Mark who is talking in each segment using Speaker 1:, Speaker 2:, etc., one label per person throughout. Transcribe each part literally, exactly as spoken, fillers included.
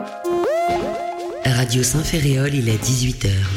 Speaker 1: Radio Saint-Ferréol, il est dix-huit heures.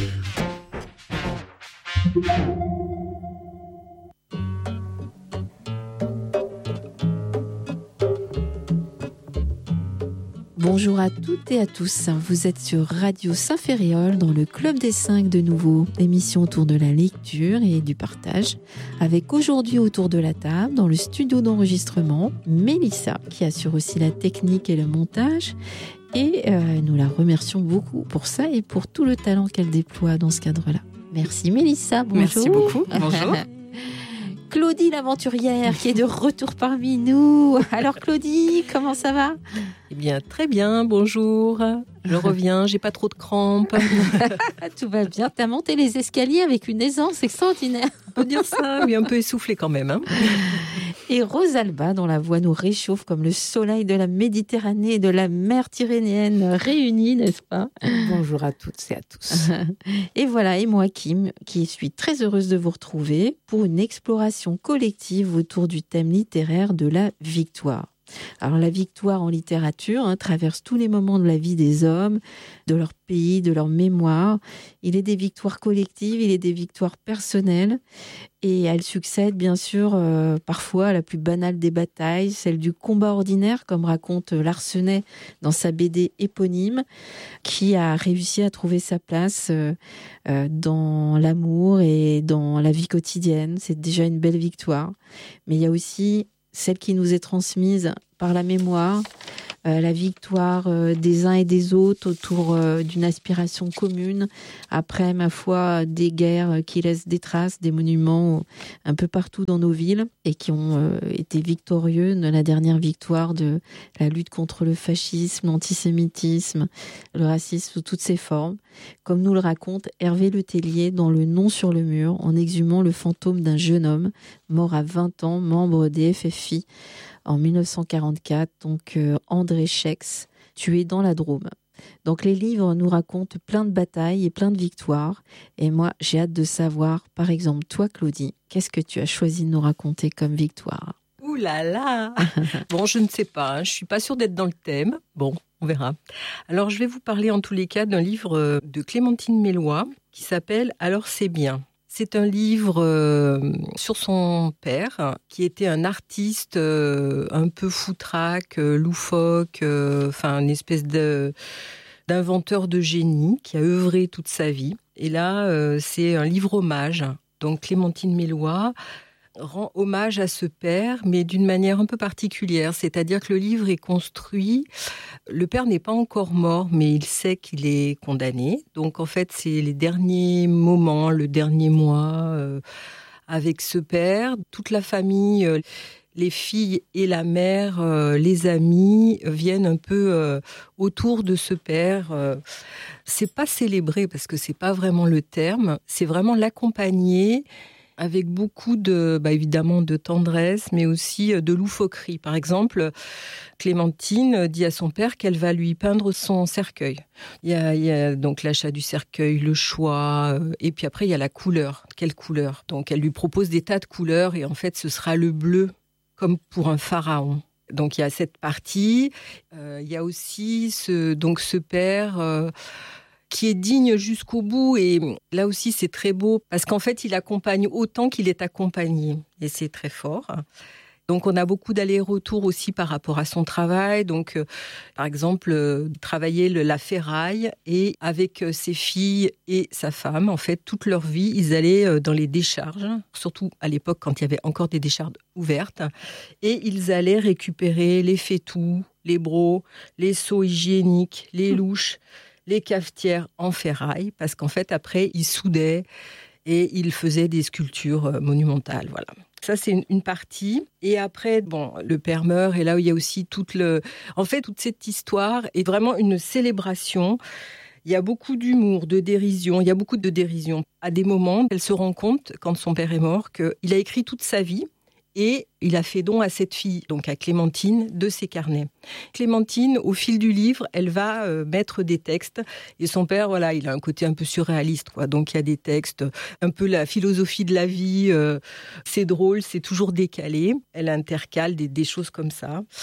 Speaker 2: Bonjour à toutes et à tous, vous êtes sur Radio Saint-Ferréol dans le Club des cinq de nouveau, émission autour de la lecture et du partage, avec aujourd'hui autour de la table, dans le studio d'enregistrement, Mélissa, qui assure aussi la technique et le montage, et euh, nous la remercions beaucoup pour ça et pour tout le talent qu'elle déploie dans ce cadre-là. Merci Mélissa, bonjour.
Speaker 3: Merci beaucoup, bonjour.
Speaker 2: Claudie l'aventurière qui est de retour parmi nous. Alors Claudie, comment ça va ?
Speaker 3: Eh bien, très bien, bonjour. Je reviens, j'ai pas trop de crampes.
Speaker 2: Tout va bien. T'as monté les escaliers avec une aisance extraordinaire.
Speaker 3: On peut dire ça, oui, un peu essoufflé quand même. Hein.
Speaker 2: Et Rosalba, dont la voix nous réchauffe comme le soleil de la Méditerranée et de la mer Tyrrhénienne réunis, n'est-ce pas ?
Speaker 4: Bonjour à toutes et à tous.
Speaker 2: Et voilà, et moi, Kim, qui suis très heureuse de vous retrouver pour une exploration collective autour du thème littéraire de la victoire. Alors la victoire en littérature hein, traverse tous les moments de la vie des hommes, de leur pays, de leur mémoire. Il est des victoires collectives, il est des victoires personnelles et elles succèdent bien sûr euh, parfois à la plus banale des batailles, celle du combat ordinaire comme raconte Larsenet dans sa B D éponyme qui a réussi à trouver sa place euh, euh, dans l'amour et dans la vie quotidienne. C'est déjà une belle victoire. Mais il y a aussi celle qui nous est transmise par la mémoire, euh, la victoire euh, des uns et des autres autour euh, d'une aspiration commune, après, ma foi, des guerres qui laissent des traces, des monuments un peu partout dans nos villes et qui ont euh, été victorieux de la dernière victoire de la lutte contre le fascisme, l'antisémitisme, le racisme sous toutes ses formes, comme nous le raconte Hervé Letellier dans Le Nom sur le mur, en exhumant le fantôme d'un jeune homme mort à vingt ans, membre des F F I, en dix-neuf cent quarante-quatre, donc euh, André Schex, tué dans la Drôme. Donc les livres nous racontent plein de batailles et plein de victoires. Et moi, j'ai hâte de savoir, par exemple, toi Claudie, qu'est-ce que tu as choisi de nous raconter comme victoire ?
Speaker 3: Ouh là là. Bon, je ne sais pas, hein, je ne suis pas sûre d'être dans le thème. Bon, on verra. Alors, je vais vous parler en tous les cas d'un livre de Clémentine Melloy qui s'appelle « Alors c'est bien ». C'est un livre euh, sur son père, qui était un artiste euh, un peu foutraque, euh, loufoque, euh, enfin une espèce de, d'inventeur de génie qui a œuvré toute sa vie. Et là, euh, c'est un livre hommage. Donc Clémentine Melloy rend hommage à ce père, mais d'une manière un peu particulière. C'est-à-dire que le livre est construit. Le père n'est pas encore mort, mais il sait qu'il est condamné. Donc, en fait, c'est les derniers moments, le dernier mois euh, avec ce père. Toute la famille, euh, les filles et la mère, euh, les amis, euh, viennent un peu euh, autour de ce père. Euh, c'est pas célébrer, parce que c'est pas vraiment le terme. C'est vraiment l'accompagner avec beaucoup de, bah évidemment, de tendresse, mais aussi de loufoquerie. Par exemple, Clémentine dit à son père qu'elle va lui peindre son cercueil. Il y a, il y a donc l'achat du cercueil, le choix, et puis après, il y a la couleur. Quelle couleur ? Donc, elle lui propose des tas de couleurs, et en fait, ce sera le bleu, comme pour un pharaon. Donc, il y a cette partie. Euh, il y a aussi ce, donc, ce père... Euh, qui est digne jusqu'au bout. Et là aussi, c'est très beau, parce qu'en fait, il accompagne autant qu'il est accompagné. Et c'est très fort. Donc, on a beaucoup d'allers-retours aussi par rapport à son travail. Donc, euh, par exemple, euh, travailler le, la ferraille, et avec euh, ses filles et sa femme, en fait, toute leur vie, ils allaient euh, dans les décharges, surtout à l'époque, quand il y avait encore des décharges ouvertes, et ils allaient récupérer les fétous, les brocs, les seaux hygiéniques, les louches, les cafetières en ferraille, parce qu'en fait, après, ils soudaient et ils faisaient des sculptures monumentales, voilà. Ça, c'est une, une partie. Et après, bon, le père meurt, et là, il y a aussi toute le... En fait, toute cette histoire est vraiment une célébration. Il y a beaucoup d'humour, de dérision, il y a beaucoup de dérision. À des moments, elle se rend compte, quand son père est mort, qu'il a écrit toute sa vie, et il a fait don à cette fille, donc à Clémentine, de ses carnets. Clémentine, au fil du livre, elle va euh, mettre des textes. Et son père, voilà, il a un côté un peu surréaliste, quoi. Donc il y a des textes, un peu la philosophie de la vie. Euh, c'est drôle, c'est toujours décalé. Elle intercale des, des choses comme ça.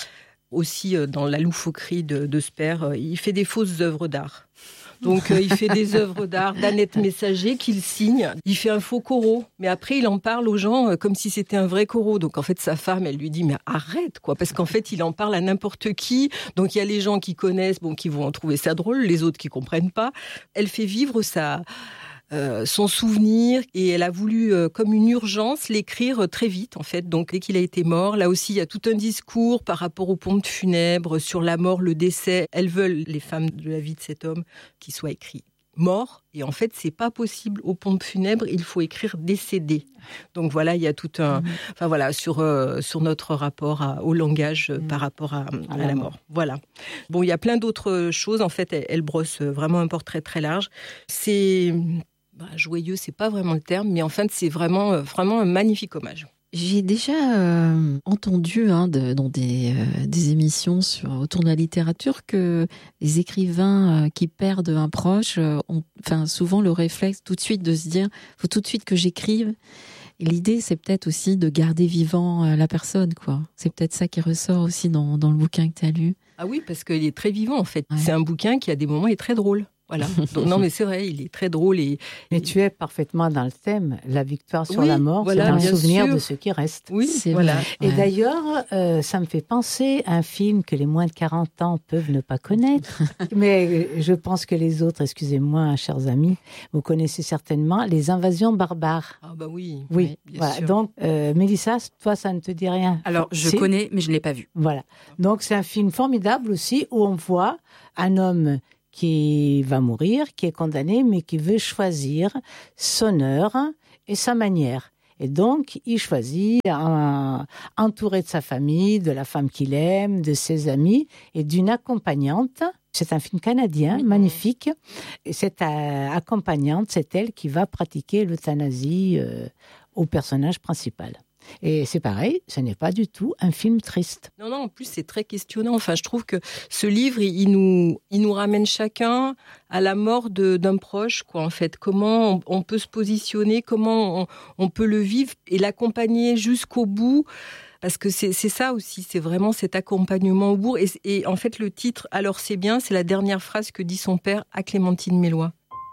Speaker 3: aussi dans la loufoquerie de, de ce père, il fait des fausses œuvres d'art. Donc, euh, il fait des œuvres d'art d'Annette Messager qu'il signe. Il fait un faux corot. Mais après, il en parle aux gens euh, comme si c'était un vrai corot. Donc, en fait, sa femme, elle lui dit, mais arrête, quoi. Parce qu'en fait, il en parle à n'importe qui. Donc, il y a les gens qui connaissent, bon, qui vont en trouver ça drôle. Les autres qui comprennent pas. Elle fait vivre sa... Euh, son souvenir, et elle a voulu, euh, comme une urgence, l'écrire euh, très vite, en fait. Donc, dès qu'il a été mort, là aussi, il y a tout un discours par rapport aux pompes funèbres, sur la mort, le décès. Elles veulent, les femmes de la vie de cet homme, qu'il soit écrit mort. Et en fait, c'est pas possible aux pompes funèbres, il faut écrire décédé. Donc voilà, il y a tout un... Mmh. Enfin voilà, sur, euh, sur notre rapport à, au langage mmh. par rapport à, à, à la, la mort. mort. Voilà. Bon, il y a plein d'autres choses. En fait, elle, elle brosse vraiment un portrait très large. C'est... Bah, joyeux, c'est pas vraiment le terme, mais en fait, c'est vraiment, euh, vraiment un magnifique hommage.
Speaker 2: J'ai déjà euh, entendu hein, de, dans des, euh, des émissions sur, autour de la littérature que les écrivains euh, qui perdent un proche euh, ont enfin, souvent le réflexe tout de suite de se dire « faut tout de suite que j'écrive ». Et l'idée, c'est peut-être aussi de garder vivant euh, la personne, quoi. C'est peut-être ça qui ressort aussi dans, dans le bouquin que tu as lu.
Speaker 3: Ah oui, parce qu'il est très vivant, en fait.
Speaker 2: Ouais.
Speaker 3: C'est un bouquin qui, à des moments, est très drôle. Voilà. Donc, non, mais c'est vrai, il est très drôle. Et,
Speaker 4: mais
Speaker 3: et...
Speaker 4: tu es parfaitement dans le thème. La victoire sur
Speaker 3: oui,
Speaker 4: la mort,
Speaker 3: voilà,
Speaker 4: c'est un souvenir
Speaker 3: sûr.
Speaker 4: de ce qui reste.
Speaker 3: Oui,
Speaker 2: c'est
Speaker 3: voilà.
Speaker 2: vrai.
Speaker 4: Et
Speaker 2: ouais.
Speaker 4: d'ailleurs, euh, ça me fait penser à un film que les moins de quarante ans peuvent ne pas connaître. Mais je pense que les autres, excusez-moi, chers amis, vous connaissez certainement Les Invasions barbares.
Speaker 3: Ah bah oui.
Speaker 4: Oui,
Speaker 3: oui bien
Speaker 4: voilà.
Speaker 3: sûr.
Speaker 4: Donc, euh, Mélissa, toi, ça ne te dit rien?
Speaker 5: Alors, je
Speaker 4: si?
Speaker 5: connais, mais je ne l'ai pas vu.
Speaker 4: Voilà. Donc, c'est un film formidable aussi où on voit un homme qui va mourir, qui est condamné, mais qui veut choisir son heure et sa manière. Et donc, il choisit, un, entouré de sa famille, de la femme qu'il aime, de ses amis et d'une accompagnante. C'est un film canadien, magnifique. Et cette euh, accompagnante, c'est elle qui va pratiquer l'euthanasie euh, au personnage principal. Et c'est pareil, ce n'est pas du tout un film triste.
Speaker 3: Non, non, en plus, c'est très questionnant. Enfin, je trouve que ce livre, il, il, nous, il nous ramène chacun à la mort de, d'un proche, quoi, en fait. Comment on, on peut se positionner, comment on, on peut le vivre et l'accompagner jusqu'au bout. Parce que c'est, c'est ça aussi, c'est vraiment cet accompagnement au bout. Et, et en fait, le titre « Alors c'est bien », c'est la dernière phrase que dit son père à Clémentine Mélois.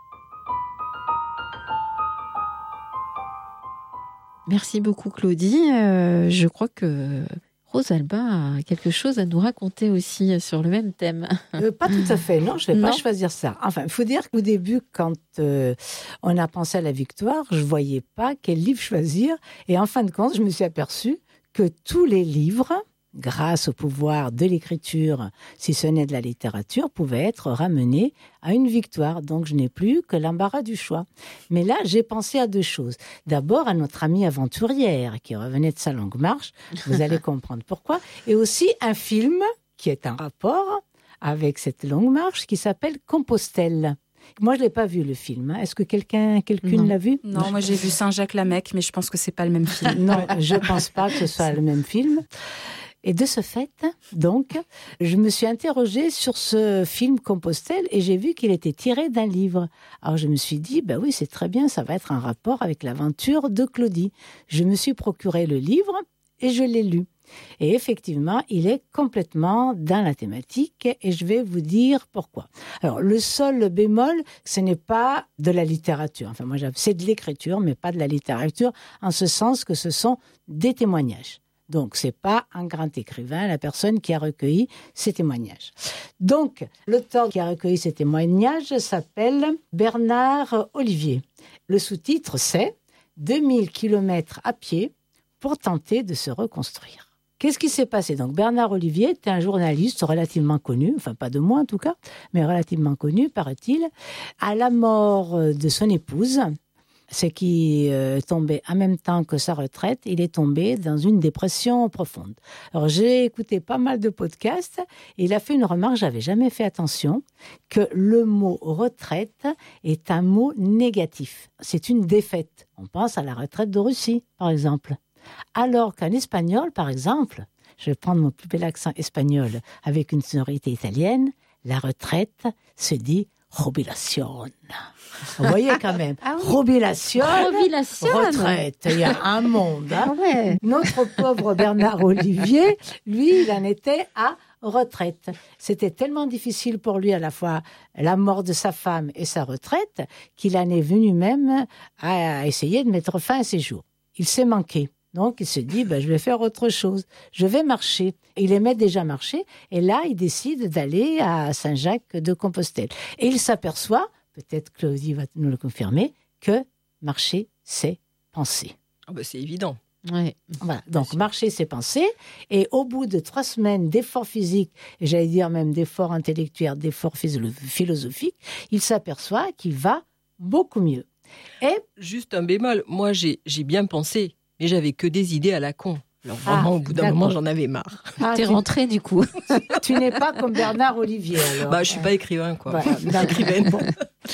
Speaker 2: Merci beaucoup Claudie. Euh, je crois que Rosalba a quelque chose à nous raconter aussi sur le même thème.
Speaker 4: Euh, pas tout à fait, non, je ne vais
Speaker 2: non.
Speaker 4: pas choisir ça. Enfin, il faut dire qu'au début, quand euh, on a pensé à la victoire, je ne voyais pas quel livre choisir. Et en fin de compte, je me suis aperçue que tous les livres, grâce au pouvoir de l'écriture, si ce n'est de la littérature, pouvaient être ramenés à une victoire. Donc, je n'ai plus que l'embarras du choix. Mais là, j'ai pensé à deux choses. D'abord, à notre amie aventurière qui revenait de sa longue marche. Vous allez comprendre pourquoi. Et aussi un film qui est en rapport avec cette longue marche qui s'appelle Compostelle. Moi, je ne l'ai pas vu, le film. Est-ce que quelqu'un, quelqu'une
Speaker 2: non.
Speaker 4: l'a vu?
Speaker 5: Non, moi j'ai vu Saint-Jacques-la-Mecque, mais je pense que ce n'est pas le même film.
Speaker 4: Non, je ne pense pas que ce soit le même film. Et de ce fait, donc, je me suis interrogée sur ce film Compostelle et j'ai vu qu'il était tiré d'un livre. Alors je me suis dit, ben oui, c'est très bien, ça va être un rapport avec l'aventure de Claudie. Je me suis procuré le livre et je l'ai lu. Et effectivement, il est complètement dans la thématique et je vais vous dire pourquoi. Alors, le seul bémol, ce n'est pas de la littérature. Enfin, moi, c'est de l'écriture, mais pas de la littérature, en ce sens que ce sont des témoignages. Donc, c'est pas un grand écrivain, la personne qui a recueilli ces témoignages. Donc, l'auteur qui a recueilli ces témoignages s'appelle Bernard Olivier. Le sous-titre, c'est « deux mille kilomètres à pied pour tenter de se reconstruire ». Qu'est-ce qui s'est passé? Donc, Bernard Olivier était un journaliste relativement connu, enfin pas de moi en tout cas, mais relativement connu, paraît-il. À la mort de son épouse, c'est qui euh, tombait en même temps que sa retraite, il est tombé dans une dépression profonde. Alors, j'ai écouté pas mal de podcasts et il a fait une remarque, j'avais jamais fait attention, que le mot retraite est un mot négatif. C'est une défaite. On pense à la retraite de Russie, par exemple. Alors qu'en espagnol, par exemple, je vais prendre mon plus bel accent espagnol avec une sonorité italienne, la retraite se dit jubilación. Vous voyez quand même,
Speaker 2: ah oui.
Speaker 4: jubilación,
Speaker 2: Jubilación.
Speaker 4: retraite, il y a un monde. Hein.
Speaker 2: Ah ouais.
Speaker 4: Notre pauvre Bernard Olivier, lui, il en était à retraite. C'était tellement difficile pour lui à la fois la mort de sa femme et sa retraite qu'il en est venu même à essayer de mettre fin à ses jours. Il s'est manqué. Donc, il se dit, ben, je vais faire autre chose. Je vais marcher. Il aimait déjà marcher. Et là, il décide d'aller à Saint-Jacques-de-Compostelle. Et il s'aperçoit, peut-être Claudie va nous le confirmer, que marcher, c'est penser.
Speaker 3: Ah ben, c'est évident.
Speaker 2: Ouais.
Speaker 4: Voilà. Donc, marcher, c'est penser. Et au bout de trois semaines d'efforts physiques, et j'allais dire même d'efforts intellectuels, d'efforts philosophiques, il s'aperçoit qu'il va beaucoup mieux. Et
Speaker 3: juste un bémol, moi j'ai, j'ai bien pensé, mais j'avais que des idées à la con. Alors vraiment,
Speaker 4: Ah,
Speaker 3: au bout d'un
Speaker 4: d'accord.
Speaker 3: moment, j'en avais marre.
Speaker 4: Ah,
Speaker 2: T'es
Speaker 4: tu,
Speaker 2: rentré du coup.
Speaker 4: tu n'es pas comme Bernard Olivier, alors.
Speaker 3: Bah, je suis pas écrivain, quoi.
Speaker 4: Voilà, d'accord.
Speaker 3: Écrivaine.
Speaker 4: Bon.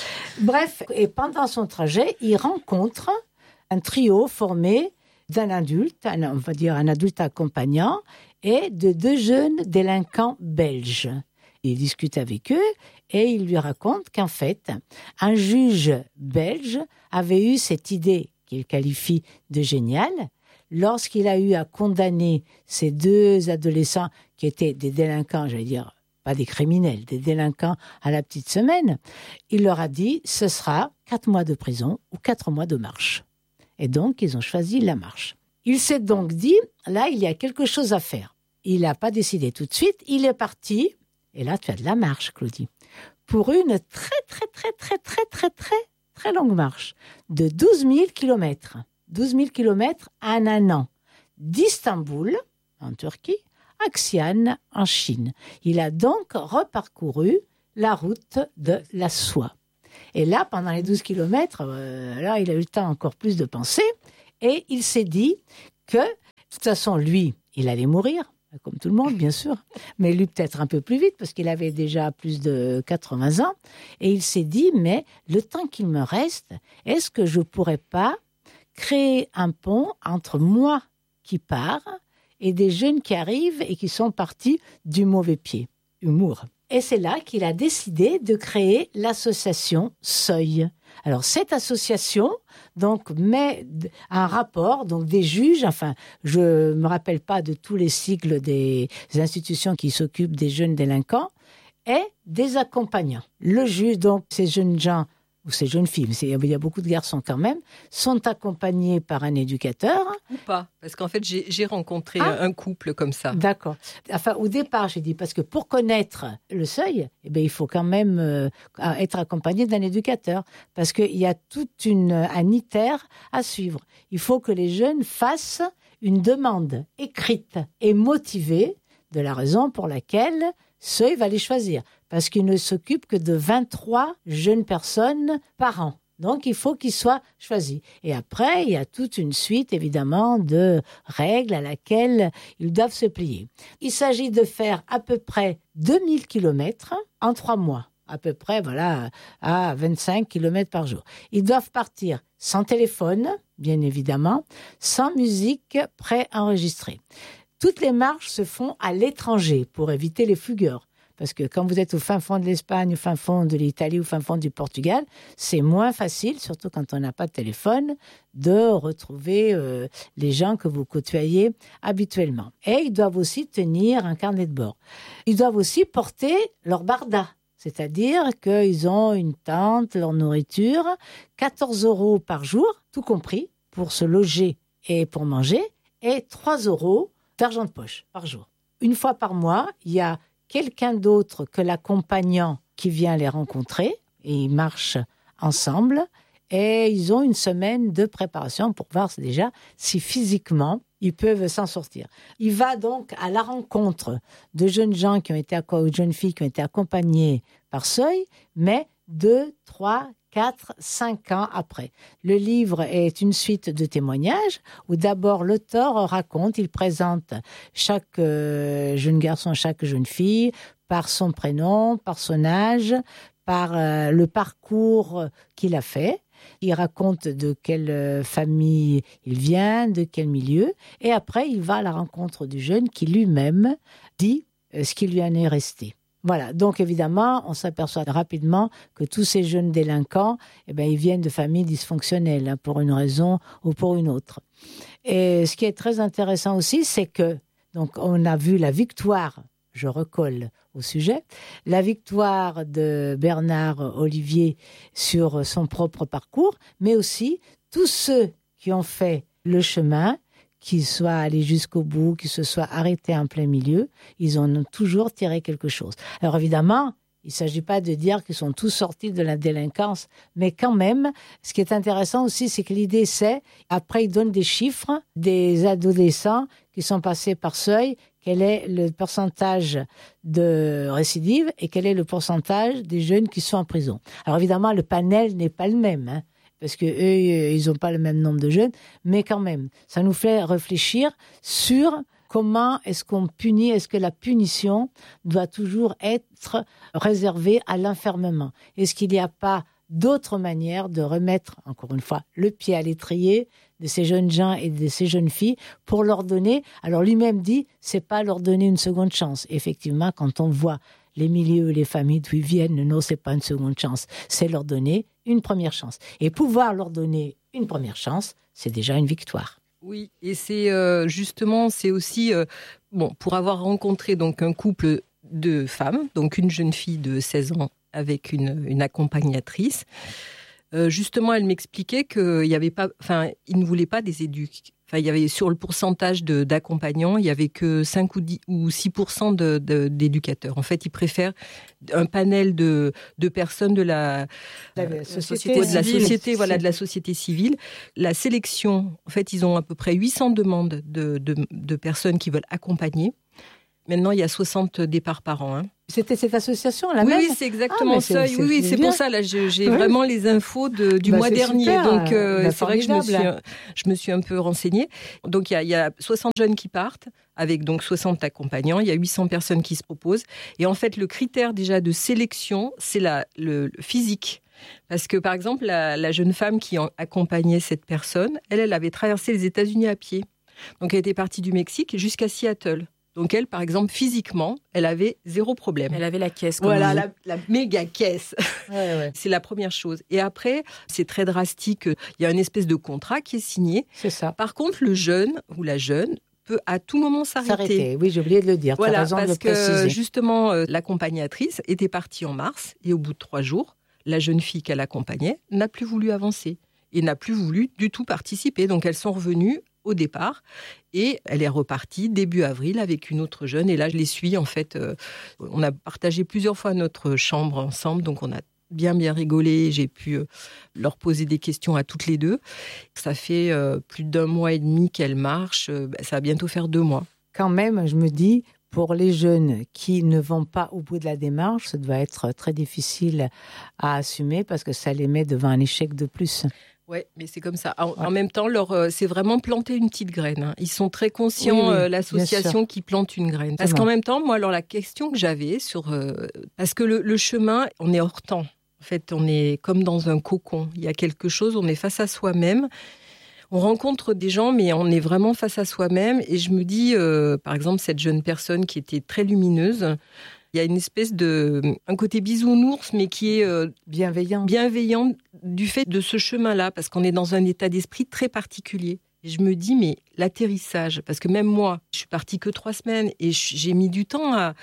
Speaker 4: Bref, et pendant son trajet, il rencontre un trio formé d'un adulte, un, on va dire un adulte accompagnant, et de deux jeunes délinquants belges. Il discute avec eux et il lui raconte qu'en fait, un juge belge avait eu cette idée qu'il qualifie de géniale lorsqu'il a eu à condamner ces deux adolescents qui étaient des délinquants, j'allais dire, pas des criminels, des délinquants à la petite semaine. Il leur a dit, ce sera quatre mois de prison ou quatre mois de marche. Et donc, ils ont choisi la marche. Il s'est donc dit, là, il y a quelque chose à faire. Il n'a pas décidé tout de suite, il est parti. Et là, tu as de la marche, Claudie, pour une très, très, très, très, très, très, très, très longue marche de douze mille kilomètres. douze mille kilomètres en un an. D'Istanbul, en Turquie, à Xi'an, en Chine. Il a donc reparcouru la route de la soie. Et là, pendant les douze kilomètres, euh, là, il a eu le temps encore plus de penser. Et il s'est dit que, de toute façon, lui, il allait mourir. Comme tout le monde, bien sûr, mais lui peut-être un peu plus vite parce qu'il avait déjà plus de quatre-vingts ans. Et il s'est dit, mais le temps qu'il me reste, est-ce que je ne pourrais pas créer un pont entre moi qui pars et des jeunes qui arrivent et qui sont partis du mauvais pied, humour. Et c'est là qu'il a décidé de créer l'association Seuil. Alors cette association donc met un rapport, donc des juges, enfin je me rappelle pas de tous les cycles des institutions qui s'occupent des jeunes délinquants, et des accompagnants. Le juge, donc ces jeunes gens ou ces jeunes filles, mais il y a beaucoup de garçons quand même, sont accompagnés par un éducateur.
Speaker 3: Ou pas, parce qu'en fait, j'ai, j'ai rencontré
Speaker 4: Ah.
Speaker 3: un couple comme ça.
Speaker 4: D'accord. Enfin, au départ, j'ai dit, parce que pour connaître le seuil, eh bien, il faut quand même euh, être accompagné d'un éducateur, parce qu'il y a toute une, un itinéraire à suivre. Il faut que les jeunes fassent une demande écrite et motivée de la raison pour laquelle Seuil va les choisir, parce qu'il ne s'occupe que de vingt-trois jeunes personnes par an. Donc, il faut qu'ils soient choisis. Et après, il y a toute une suite, évidemment, de règles à laquelle ils doivent se plier. Il s'agit de faire à peu près deux mille kilomètres en trois mois. À peu près, voilà, à vingt-cinq kilomètres par jour. Ils doivent partir sans téléphone, bien évidemment, sans musique préenregistrée. Toutes les marches se font à l'étranger pour éviter les fugueurs. Parce que quand vous êtes au fin fond de l'Espagne, au fin fond de l'Italie, au fin fond du Portugal, c'est moins facile, surtout quand on n'a pas de téléphone, de retrouver euh, les gens que vous côtoyez habituellement. Et ils doivent aussi tenir un carnet de bord. Ils doivent aussi porter leur barda, c'est-à-dire qu'ils ont une tente, leur nourriture, quatorze euros par jour, tout compris, pour se loger et pour manger, et trois euros d'argent de poche par jour. Une fois par mois, il y a quelqu'un d'autre que l'accompagnant qui vient les rencontrer et ils marchent ensemble et ils ont une semaine de préparation pour voir déjà si physiquement ils peuvent s'en sortir. Il va donc à la rencontre de jeunes gens qui ont été ou de jeunes filles qui ont été accompagnées par Seuil, mais deux, trois, quatre, cinq ans après. Le livre est une suite de témoignages où d'abord l'auteur raconte, il présente chaque euh, jeune garçon, chaque jeune fille par son prénom, par son âge, par euh, le parcours qu'il a fait. Il raconte de quelle famille il vient, de quel milieu, et après il va à la rencontre du jeune qui lui-même dit ce qui lui en est resté. Voilà, donc évidemment, on s'aperçoit rapidement que tous ces jeunes délinquants, eh ben, ils viennent de familles dysfonctionnelles, hein, pour une raison ou pour une autre. Et ce qui est très intéressant aussi, c'est que, donc, on a vu la victoire je recolle au sujet, la victoire de Bernard Olivier sur son propre parcours, mais aussi tous ceux qui ont fait le chemin, qui soient allés jusqu'au bout, qui se soient arrêtés en plein milieu, ils en ont toujours tiré quelque chose. Alors évidemment, il ne s'agit pas de dire qu'ils sont tous sortis de la délinquance, mais quand même, ce qui est intéressant aussi, c'est que l'idée, c'est, après, ils donnent des chiffres des adolescents qui sont passés par seuil, quel est le pourcentage de récidive et quel est le pourcentage des jeunes qui sont en prison. Alors évidemment, le panel n'est pas le même, hein, parce qu'eux, ils n'ont pas le même nombre de jeunes, mais quand même, ça nous fait réfléchir sur comment est-ce qu'on punit, est-ce que la punition doit toujours être réservée à l'enfermement? Est-ce qu'il n'y a pas d'autres manières de remettre, encore une fois, le pied à l'étrier de ces jeunes gens et de ces jeunes filles pour leur donner, alors lui-même dit, c'est pas leur donner une seconde chance. Effectivement, quand on voit les milieux, les familles d'où ils viennent, non, c'est pas une seconde chance, c'est leur donner une première chance. Et pouvoir leur donner une première chance, c'est déjà une victoire.
Speaker 3: Oui, et c'est euh, justement, c'est aussi, euh, bon, pour avoir rencontré donc un couple de femmes, donc une jeune fille de seize ans avec une, une accompagnatrice, euh, justement, elle m'expliquait qu'il y avait pas, enfin, ils ne voulaient pas des éduques. Enfin, il y avait sur le pourcentage de, d'accompagnants, il y avait que cinq ou dix ou six pour cent de, de, d'éducateurs. En fait, ils préfèrent un panel de, de personnes de la,
Speaker 4: la
Speaker 3: euh,
Speaker 4: société,
Speaker 3: de la
Speaker 4: civile.
Speaker 3: société, voilà, de la société civile. La sélection, en fait, ils ont à peu près huit cents demandes de, de, de personnes qui veulent accompagner. Maintenant, il y a soixante départs par an. Hein.
Speaker 4: C'était cette association, la
Speaker 3: oui,
Speaker 4: même.
Speaker 3: Oui, c'est exactement
Speaker 4: ah,
Speaker 3: ça.
Speaker 4: c'est,
Speaker 3: oui, oui,
Speaker 4: c'est,
Speaker 3: c'est
Speaker 4: bien.
Speaker 3: pour ça. Là, j'ai, j'ai
Speaker 4: oui.
Speaker 3: vraiment les infos de, du
Speaker 4: bah,
Speaker 3: mois dernier.
Speaker 4: Super.
Speaker 3: Donc, euh,
Speaker 4: bah,
Speaker 3: c'est vrai que je me, suis, je me suis un peu renseignée. Donc, il y a, il y a soixante jeunes qui partent, avec donc soixante accompagnants. Il y a huit cents personnes qui se proposent. Et en fait, le critère déjà de sélection, c'est la, le, le physique. Parce que, par exemple, la, la jeune femme qui accompagnait cette personne, elle, elle avait traversé les États-Unis à pied. Donc, elle était partie du Mexique jusqu'à Seattle. Donc elle, par exemple, physiquement, elle avait zéro problème.
Speaker 5: Elle avait la caisse. Comme
Speaker 3: voilà, la, la méga caisse.
Speaker 4: Ouais, ouais.
Speaker 3: C'est la première chose. Et après, c'est très drastique. Il y a une espèce de contrat qui est signé.
Speaker 4: C'est ça.
Speaker 3: Par contre, le jeune ou la jeune peut à tout moment s'arrêter.
Speaker 4: S'arrêter. Oui, j'ai oublié de le dire.
Speaker 3: Voilà,
Speaker 4: tu as raison
Speaker 3: parce
Speaker 4: de le
Speaker 3: que
Speaker 4: préciser.
Speaker 3: justement, euh, l'accompagnatrice était partie en mars et au bout de trois jours, la jeune fille qu'elle accompagnait n'a plus voulu avancer et n'a plus voulu du tout participer. Donc elles sont revenues au départ, et elle est repartie début avril avec une autre jeune, et là je les suis en fait, euh, on a partagé plusieurs fois notre chambre ensemble, donc on a bien bien rigolé, j'ai pu euh, leur poser des questions à toutes les deux. Ça fait euh, plus d'un mois et demi qu'elle marche, euh, ça va bientôt faire deux mois.
Speaker 4: Quand même, je me dis, pour les jeunes qui ne vont pas au bout de la démarche, ça doit être très difficile à assumer, parce que ça les met devant un échec de plus.
Speaker 3: Oui, mais c'est comme ça. En, ouais. en même temps, leur, euh, c'est vraiment planter une petite graine. Hein. Ils sont très conscients, oui, oui, euh, l'association qui plante une graine. Parce qu'en même temps, moi, alors la question que j'avais sur... Euh, parce que le, le chemin, on est hors temps. En fait, on est comme dans un cocon. Il y a quelque chose, on est face à soi-même. On rencontre des gens, mais on est vraiment face à soi-même. Et je me dis, euh, par exemple, cette jeune personne qui était très lumineuse... Il y a une espèce de... un côté bisounours, mais qui est... Euh,
Speaker 4: bienveillant.
Speaker 3: Bienveillant du fait de ce chemin-là, parce qu'on est dans un état d'esprit très particulier. Et je me dis, mais l'atterrissage, parce que même moi, je suis partie que trois semaines, et j'ai mis du temps à...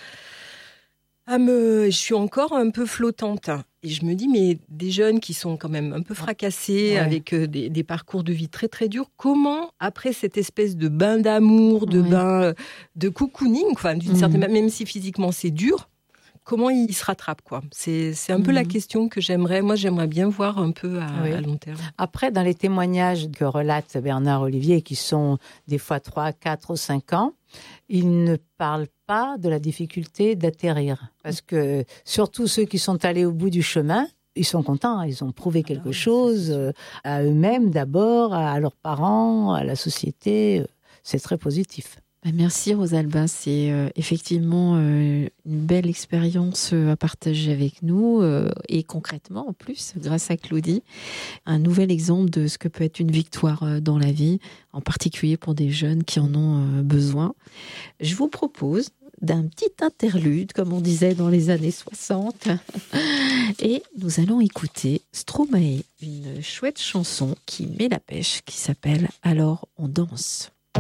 Speaker 3: à me... Je suis encore un peu flottante. Et je me dis, mais des jeunes qui sont quand même un peu fracassés, ouais. avec des, des parcours de vie très très durs, comment, après cette espèce de bain d'amour, de ouais. bain de cocooning, enfin, d'une mmh. certaine manière, même si physiquement c'est dur, comment ils se rattrapent, quoi. C'est, c'est un mmh. peu la question que j'aimerais, moi j'aimerais bien voir un peu à, oui. à long terme.
Speaker 4: Après, dans les témoignages que relate Bernard Olivier, qui sont des fois trois, quatre ou cinq ans, il ne parle pas de la difficulté d'atterrir. Parce que surtout ceux qui sont allés au bout du chemin, ils sont contents, ils ont prouvé quelque ah oui, chose euh, à eux-mêmes d'abord, à leurs parents, à la société. C'est très positif.
Speaker 2: Merci Rosalba, c'est euh, effectivement euh, une belle expérience euh, à partager avec nous euh, et concrètement en plus, grâce à Claudie, un nouvel exemple de ce que peut être une victoire euh, dans la vie, en particulier pour des jeunes qui en ont euh, besoin. Je vous propose d'un petit interlude, comme on disait dans les années soixante, et nous allons écouter Stromae, une chouette chanson qui met la pêche, qui s'appelle « Alors on danse ».